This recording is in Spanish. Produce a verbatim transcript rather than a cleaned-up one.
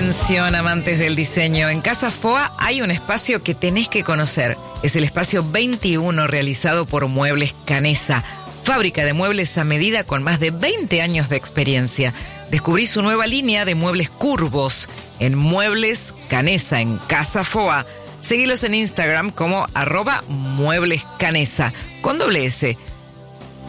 Atención, amantes del diseño. En Casa Foa hay un espacio que tenés que conocer. Es el espacio veintiuno realizado por Muebles Canesa, fábrica de muebles a medida con más de veinte años de experiencia. Descubrí su nueva línea de muebles curvos en Muebles Canesa, en Casa Foa. Seguilos en Instagram como arroba Muebles Canesa, con doble S.